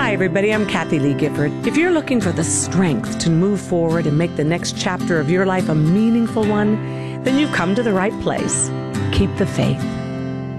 Hi, everybody. I'm Kathy Lee Gifford. If you're looking for the strength to move forward and make the next chapter of your life a meaningful one, then you've come to the right place. Keep the faith.